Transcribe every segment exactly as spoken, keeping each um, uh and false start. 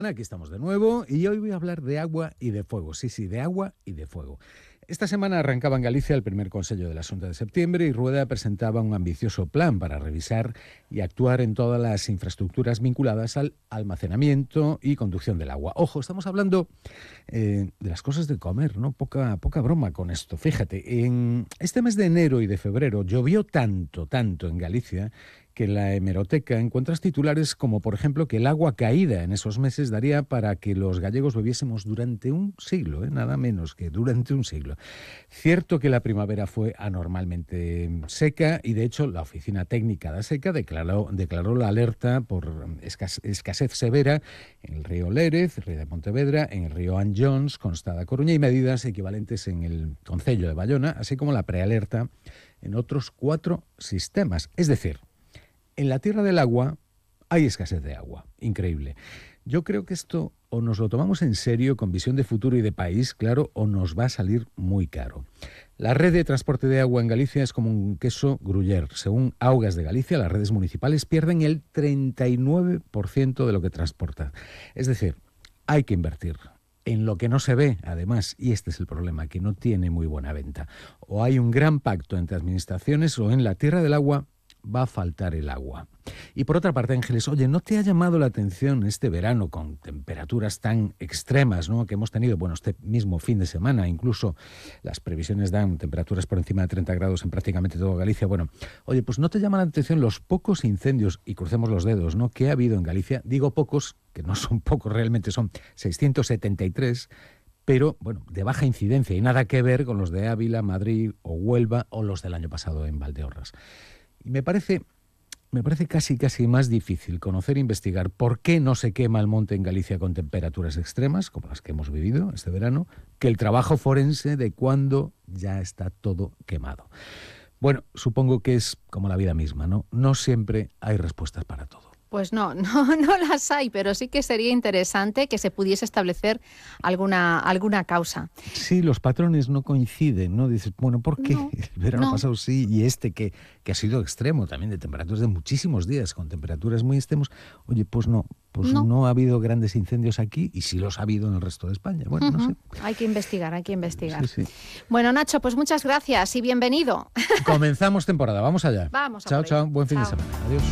Aquí estamos de nuevo y hoy voy a hablar de agua y de fuego. Sí, sí, de agua y de fuego. Esta semana arrancaba en Galicia el primer Consello de la Xunta de septiembre y Rueda presentaba un ambicioso plan para revisar y actuar en todas las infraestructuras vinculadas al almacenamiento y conducción del agua. Ojo, estamos hablando eh, de las cosas de comer, ¿no? Poca, poca broma con esto. Fíjate, en este mes de enero y de febrero llovió tanto, tanto en Galicia que en la hemeroteca encuentras titulares como, por ejemplo, que el agua caída en esos meses daría para que los gallegos bebiésemos durante un siglo, ¿eh? Nada menos que durante un siglo. Cierto que la primavera fue anormalmente seca y, de hecho, la Oficina Técnica da Seca declaró, declaró la alerta por escasez, escasez severa en el río Lérez, el río de Pontevedra, en el río Anllóns, Consta da Coruña y medidas equivalentes en el concello de Bayona, así como la prealerta en otros cuatro sistemas. Es decir, en la Tierra del Agua hay escasez de agua. Increíble. Yo creo que esto o nos lo tomamos en serio con visión de futuro y de país, claro, o nos va a salir muy caro. La red de transporte de agua en Galicia es como un queso gruyère. Según Augas de Galicia, las redes municipales pierden el treinta y nueve por ciento de lo que transportan. Es decir, hay que invertir en lo que no se ve, además, y este es el problema, que no tiene muy buena venta. O hay un gran pacto entre administraciones o en la Tierra del Agua va a faltar el agua. Y por otra parte, Ángeles, oye, ¿no te ha llamado la atención este verano con temperaturas tan extremas, ¿no?, que hemos tenido? Bueno, este mismo fin de semana, incluso las previsiones dan temperaturas por encima de treinta grados en prácticamente toda Galicia. Bueno, oye, pues ¿no te llama la atención los pocos incendios, y crucemos los dedos, ¿no?, que ha habido en Galicia? Digo pocos, que no son pocos, realmente son seiscientos setenta y tres, pero, bueno, de baja incidencia y nada que ver con los de Ávila, Madrid o Huelva o los del año pasado en Valdeorras. Y me parece, me parece casi, casi más difícil conocer e investigar por qué no se quema el monte en Galicia con temperaturas extremas, como las que hemos vivido este verano, que el trabajo forense de cuando ya está todo quemado. Bueno, supongo que es como la vida misma, ¿no? No siempre hay respuestas para todo. Pues no, no, no las hay, pero sí que sería interesante que se pudiese establecer alguna, alguna causa. Sí, los patrones no coinciden, ¿no? Dices, bueno, ¿por qué? No, El verano no. pasado sí, y este que, que ha sido extremo también, de temperaturas de muchísimos días, con temperaturas muy extremos, oye, pues no, pues no, No. ha habido grandes incendios aquí, y sí los ha habido en el resto de España. Bueno, Uh-huh. no sé. Hay que investigar, hay que investigar. Sí, sí. Bueno, Nacho, pues muchas gracias y bienvenido. Comenzamos temporada, vamos allá. Vamos a Chao, por ello. chao, buen fin Chao. de semana. Adiós.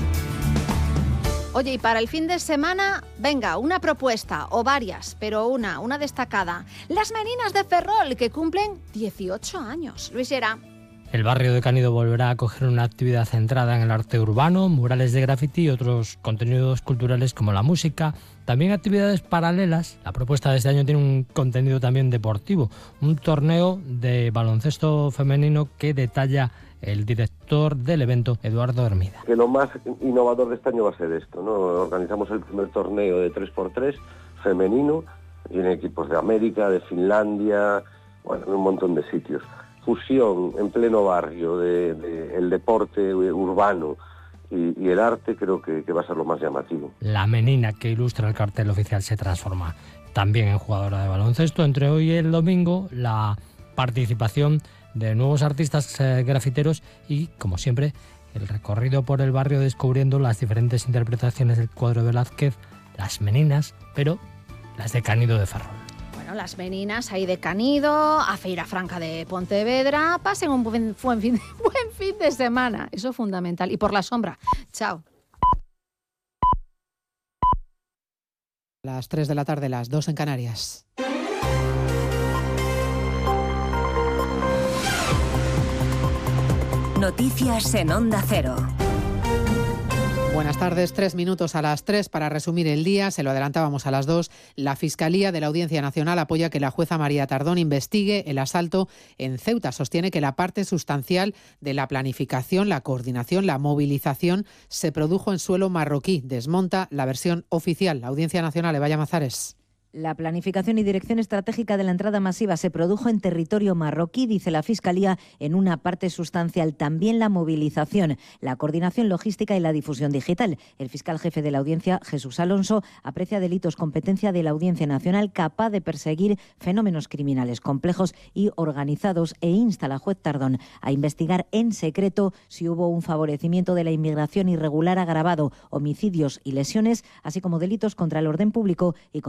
Oye, y para el fin de semana, venga, una propuesta, o varias, pero una, una destacada. Las Meninas de Ferrol, que cumplen dieciocho años. Luis Llera. El barrio de Canido volverá a acoger una actividad centrada en el arte urbano, murales de graffiti y otros contenidos culturales como la música, también actividades paralelas. La propuesta de este año tiene un contenido también deportivo, un torneo de baloncesto femenino que detalla el director del evento, Eduardo Hermida. Que lo más innovador de este año va a ser esto, ¿no? Organizamos el primer torneo de tres por tres femenino, vienen equipos de América, de Finlandia, bueno, un montón de sitios. Fusión en pleno barrio de, de el deporte urbano y, y el arte, creo que, que va a ser lo más llamativo. La menina que ilustra el cartel oficial se transforma también en jugadora de baloncesto. Entre hoy y el domingo, la participación de nuevos artistas eh, grafiteros y, como siempre, el recorrido por el barrio descubriendo las diferentes interpretaciones del cuadro de Velázquez, las meninas, pero las de Canido de Ferrol. Bueno, las Meninas ahí de Canido, a Feira Franca de Pontevedra. Pasen un buen, buen, fin, buen fin de semana, eso es fundamental. Y por la sombra. Chao. Las tres de la tarde, las dos en Canarias. Noticias en Onda Cero. Buenas tardes, tres minutos a las tres para resumir el día, se lo adelantábamos a las dos. La Fiscalía de la Audiencia Nacional apoya que la jueza María Tardón investigue el asalto en Ceuta. Sostiene que la parte sustancial de la planificación, la coordinación, la movilización se produjo en suelo marroquí. Desmonta la versión oficial. La Audiencia Nacional, Evaya Mazares. La planificación y dirección estratégica de la entrada masiva se produjo en territorio marroquí, dice la Fiscalía, en una parte sustancial. También la movilización, la coordinación logística y la difusión digital. El fiscal jefe de la Audiencia, Jesús Alonso, aprecia delitos competencia de la Audiencia Nacional capaz de perseguir fenómenos criminales complejos y organizados e insta a la juez Tardón a investigar en secreto si hubo un favorecimiento de la inmigración irregular agravado, homicidios y lesiones, así como delitos contra el orden público y